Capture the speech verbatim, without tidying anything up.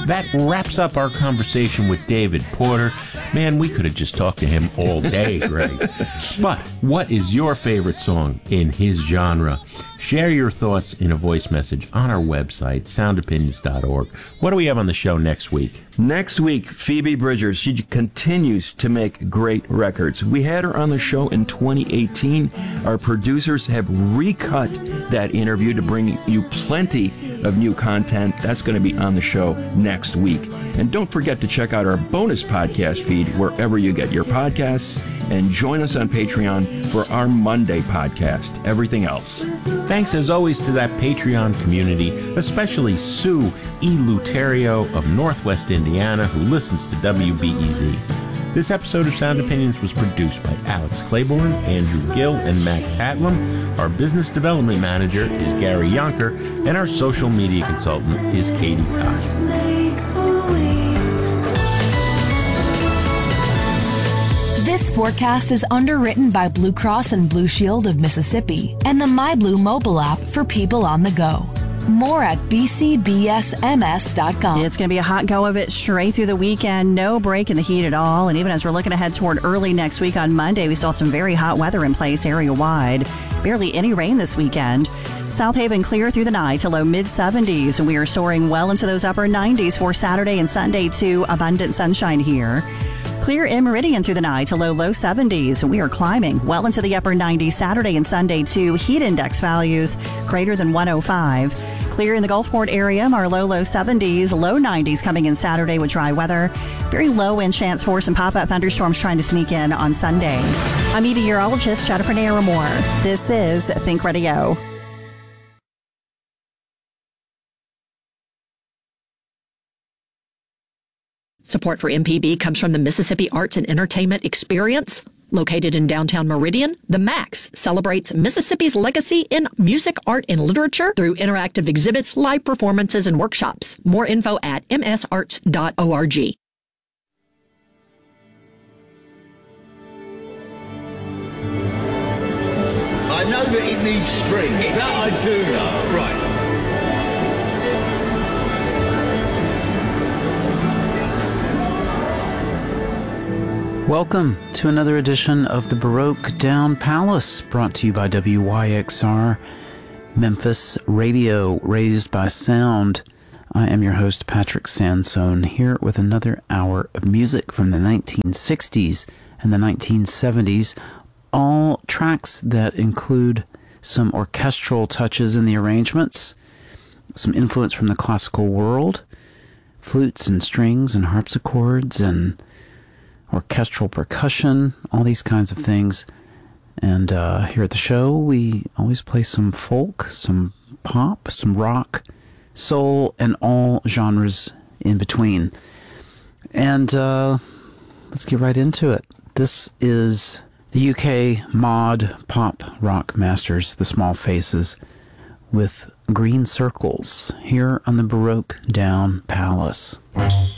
that wraps up our conversation with David Porter. Man, we could have just talked to him all day, Greg. But what is your favorite song in his genre? Share your thoughts in a voice message on our website, sound opinions dot org. What do we have on the show next week? Next week, Phoebe Bridgers. She continues to make great records. We had her on the show in twenty eighteen. Our producers have recut that interview to bring you plenty of new content. That's going to be on the show next week. And don't forget to check out our bonus podcast feed wherever you get your podcasts. And join us on Patreon for our Monday podcast. Everything else. Thanks as always to that Patreon community, especially Sue E. Luterio of Northwest Indiana, who listens to W B E Z. This episode of Sound Opinions was produced by Alex Claiborne, Andrew Gill, and Max Hatlam. Our business development manager is Gary Yonker, and our social media consultant is Katie Cox. This forecast is underwritten by Blue Cross and Blue Shield of Mississippi and the MyBlue mobile app for people on the go. More at b c b s m s dot com. It's going to be a hot go of it straight through the weekend. No break in the heat at all. And even as we're looking ahead toward early next week on Monday, we saw some very hot weather in place area-wide. Barely any rain this weekend. South Haven clear through the night to low mid seventies. And we are soaring well into those upper nineties for Saturday and Sunday too. Abundant sunshine here. Clear in Meridian through the night to low low seventies. We are climbing well into the upper nineties Saturday and Sunday too. Heat index values greater than one oh five. Clear in the Gulfport area, our low low seventies, low nineties coming in Saturday with dry weather. Very low wind chance for some pop-up thunderstorms trying to sneak in on Sunday. I'm meteorologist Jennifer Naramore. This is Think Radio. Support for M P B comes from the Mississippi Arts and Entertainment Experience. Located in downtown Meridian, the MAX celebrates Mississippi's legacy in music, art, and literature through interactive exhibits, live performances, and workshops. More info at m s arts dot org. I know that it needs springs. That I do know. Right. Welcome to another edition of the Baroque Down Palace, brought to you by W Y X R, Memphis Radio, raised by sound. I am your host, Patrick Sansone, here with another hour of music from the nineteen sixties and the nineteen seventies, all tracks that include some orchestral touches in the arrangements, some influence from the classical world, flutes and strings and harpsichords and orchestral percussion, all these kinds of things. And uh, here at the show, we always play some folk, some pop, some rock, soul, and all genres in between. And uh, let's get right into it. This is the U K mod pop rock masters, the Small Faces, with Green Circles, here on the Baroque Down Palace.